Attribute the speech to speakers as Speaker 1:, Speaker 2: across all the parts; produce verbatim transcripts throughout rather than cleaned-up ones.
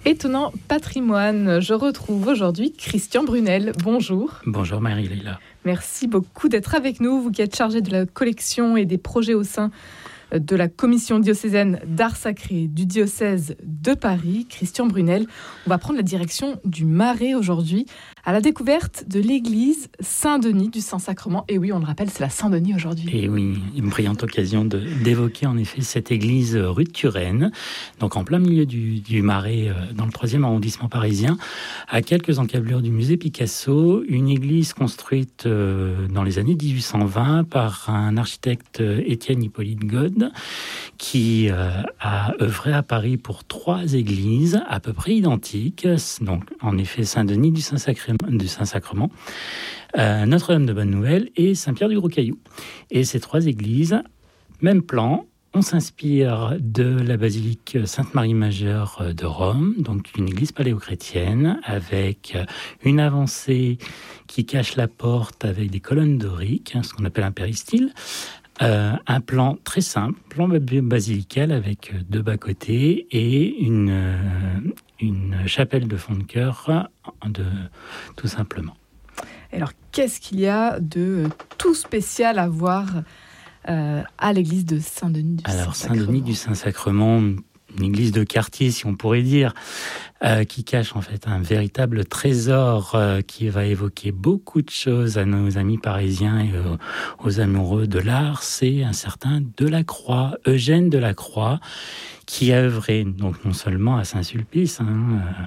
Speaker 1: Étonnant patrimoine. Je retrouve aujourd'hui Christian Brunel. Bonjour.
Speaker 2: Bonjour Marie-Léla.
Speaker 1: Merci beaucoup d'être avec nous. Vous qui êtes chargé de la collection et des projets au sein de la commission diocésaine d'art sacré du diocèse de Paris. Christian Brunel, on va prendre la direction du Marais aujourd'hui à la découverte de l'église Saint-Denis du Saint-Sacrement. Et oui, on le rappelle, c'est la Saint-Denis aujourd'hui.
Speaker 2: Et oui, une brillante occasion de, d'évoquer en effet cette église rue de Turenne, donc en plein milieu du, du Marais, dans le troisième arrondissement parisien, à quelques encablures du musée Picasso, une église construite dans les années dix-huit cent vingt par un architecte Étienne Hippolyte God, qui a œuvré à Paris pour trois églises à peu près identiques, donc en effet Saint-Denis du Saint-Sacrement, du Saint-Sacrement, euh, Notre-Dame de Bonne-Nouvelle et Saint-Pierre-du-Gros-Caillou. Et ces trois églises, même plan, on s'inspire de la basilique Sainte-Marie-Majeure de Rome, donc une église paléochrétienne avec une avancée qui cache la porte avec des colonnes doriques, ce qu'on appelle un péristyle. Euh, un plan très simple, plan basilical avec deux bas-côtés et une, euh, une chapelle de fond de chœur, de, tout simplement.
Speaker 1: Alors, qu'est-ce qu'il y a de tout spécial à voir euh, à l'église de Saint-Denis du
Speaker 2: Alors,
Speaker 1: Saint-Sacrement.
Speaker 2: Saint-Denis du Saint-Sacrement, une église de quartier, si on pourrait dire, euh, qui cache en fait un véritable trésor euh, qui va évoquer beaucoup de choses à nos amis parisiens et euh, aux amoureux de l'art. C'est un certain Delacroix, Eugène Delacroix, qui a œuvré donc non seulement à Saint-Sulpice, hein, euh,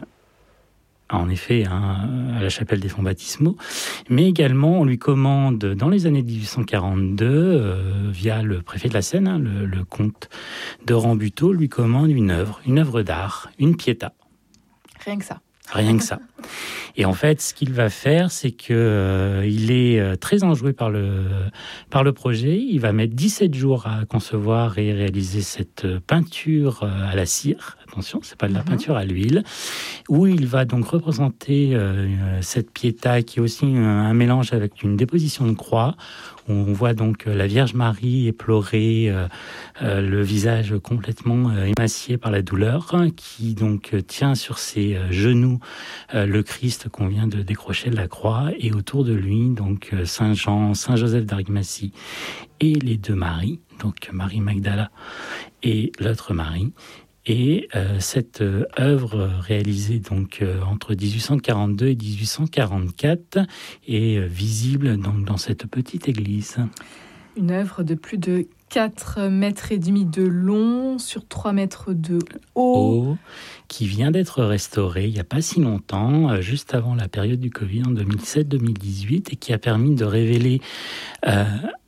Speaker 2: en effet, hein, à la chapelle des fonts baptismaux, mais également on lui commande dans les années dix-huit cent quarante-deux, euh, via le préfet de la Seine, hein, le, le comte de Rambuteau, lui commande une œuvre, une œuvre d'art, une pietà.
Speaker 1: Rien que ça.
Speaker 2: Rien que ça. Et en fait, ce qu'il va faire, c'est que euh, il est euh, très enjoué par le par le projet. Il va mettre dix-sept jours à concevoir et réaliser cette peinture euh, à la cire. Attention, c'est pas de la mm-hmm. peinture à l'huile. Où il va donc représenter euh, cette pietà qui est aussi un, un mélange avec une déposition de croix. On voit donc la Vierge Marie éplorer, euh, euh, le visage complètement euh, émacié par la douleur, hein, qui donc euh, tient sur ses euh, genoux euh, le Christ qu'on vient de décrocher de la croix, et autour de lui donc euh, Saint Jean, Saint Joseph d'Arimathie et les deux Maries, donc Marie Magdala et l'autre Marie. Et euh, cette euh, œuvre réalisée donc euh, entre dix-huit cent quarante-deux et dix-huit cent quarante-quatre est euh, visible donc dans cette petite église.
Speaker 1: Une œuvre de plus de quatre mètres et demi de long sur trois mètres de haut,
Speaker 2: haut qui vient d'être restaurée il n'y a pas si longtemps, euh, juste avant la période du Covid en deux mille dix-sept deux mille dix-huit, et qui a permis de révéler euh,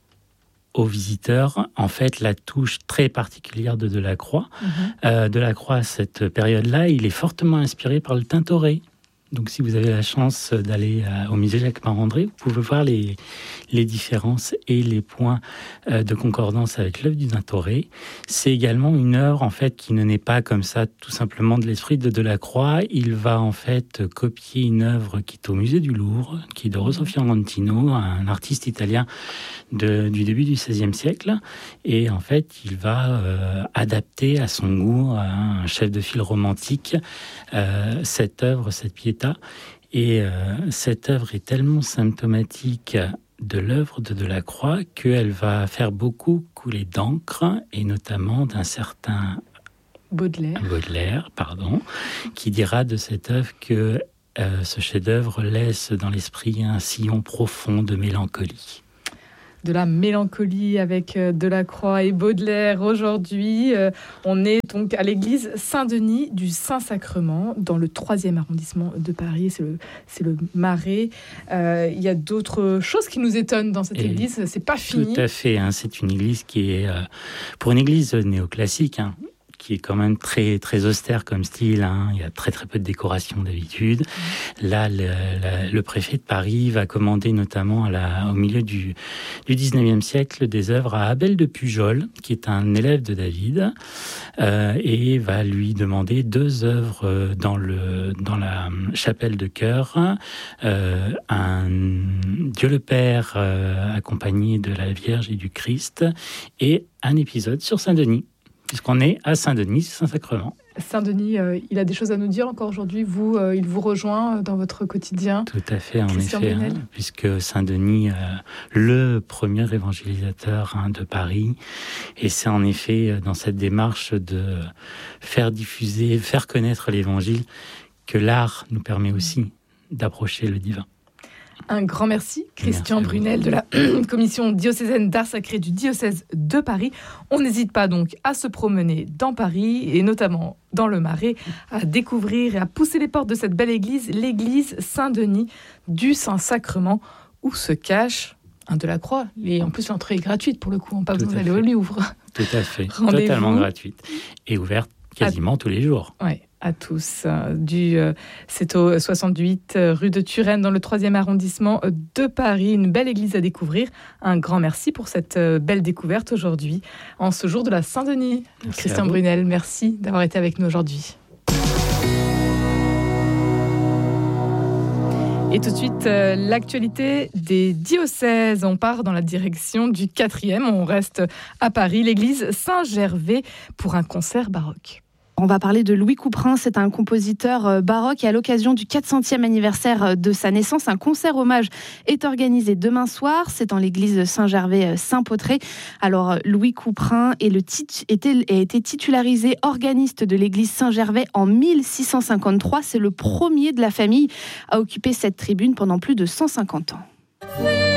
Speaker 2: aux visiteurs, en fait, la touche très particulière de Delacroix. Mmh. Euh, Delacroix, à cette période-là, il est fortement inspiré par le Tintoret. Donc, si vous avez la chance d'aller au musée Jacques-Marandré, vous pouvez voir les, les différences et les points euh, de concordance avec l'œuvre du Tintoret. C'est également une œuvre, en fait, qui ne naît pas comme ça, tout simplement de l'esprit de Delacroix. Il va, en fait, copier une œuvre qui est au musée du Louvre, qui est de Rosso Fiorentino, un artiste italien de, du début du seizième siècle. Et, en fait, il va euh, adapter à son goût, à un chef de file romantique, euh, cette œuvre, cette pièce. Et euh, cette œuvre est tellement symptomatique de l'œuvre de Delacroix qu'elle va faire beaucoup couler d'encre, et notamment d'un certain
Speaker 1: Baudelaire,
Speaker 2: Baudelaire pardon, qui dira de cette œuvre que euh, ce chef-d'œuvre laisse dans l'esprit un sillon profond de mélancolie.
Speaker 1: De la mélancolie avec Delacroix et Baudelaire aujourd'hui. Euh, on est donc à l'église Saint-Denis du Saint-Sacrement, dans le troisième arrondissement de Paris. C'est le, c'est le Marais. Euh, il y a d'autres choses qui nous étonnent dans cette et église. C'est pas fini.
Speaker 2: Tout à fait. Hein, c'est une église qui est, euh, pour une église néoclassique, hein, qui est quand même très très austère comme style, hein. Il y a très très peu de décoration d'habitude. Mmh. Là, le, le, le préfet de Paris va commander notamment à la, au milieu du, du dix-neuvième siècle des œuvres à Abel de Pujol, qui est un élève de David, euh, et va lui demander deux œuvres dans, le, dans la chapelle de chœur, euh, un Dieu le Père euh, accompagné de la Vierge et du Christ, et un épisode sur Saint-Denis. puisqu'on est à Saint-Denis, Saint-Sacrement.
Speaker 1: Saint-Denis, euh, il a des choses à nous dire encore aujourd'hui. Vous, euh, il vous rejoint dans votre quotidien.
Speaker 2: Tout à fait, en
Speaker 1: Christian
Speaker 2: effet,
Speaker 1: Brunel.
Speaker 2: hein, puisque Saint-Denis, euh, le premier évangélisateur hein, de Paris, et c'est en effet dans cette démarche de faire diffuser, faire connaître l'Évangile que l'art nous permet aussi d'approcher le divin.
Speaker 1: Un grand merci, Christian
Speaker 2: merci
Speaker 1: Brunel de la commission diocésaine d'art sacré du diocèse de Paris. On n'hésite pas donc à se promener dans Paris et notamment dans le Marais, à découvrir et à pousser les portes de cette belle église, l'église Saint-Denis du Saint-Sacrement, où se cache un Delacroix. Et en plus, l'entrée est gratuite pour le coup, on n'a pas besoin d'aller au Louvre.
Speaker 2: Tout à fait,
Speaker 1: Rendez-vous.
Speaker 2: Totalement gratuite et ouverte quasiment à... tous les jours.
Speaker 1: Oui. À tous. Du, euh, c'est au soixante-huit euh, rue de Turenne, dans le troisième arrondissement de Paris. Une belle église à découvrir. Un grand merci pour cette euh, belle découverte aujourd'hui, en ce jour de la Saint-Denis.
Speaker 2: Merci
Speaker 1: Christian Brunel, merci d'avoir été avec nous aujourd'hui. Et tout de suite, euh, l'actualité des diocèses. On part dans la direction du quatrième. On reste à Paris, l'église Saint-Gervais, pour un concert baroque.
Speaker 3: On va parler de Louis Couperin, c'est un compositeur baroque et à l'occasion du quatre centième anniversaire de sa naissance, un concert hommage est organisé demain soir, c'est dans l'église Saint-Gervais-Saint-Pautré. Alors Louis Couperin est le tit- était, a été titularisé organiste de l'église Saint-Gervais en mille six cent cinquante-trois, c'est le premier de la famille à occuper cette tribune pendant plus de cent cinquante ans.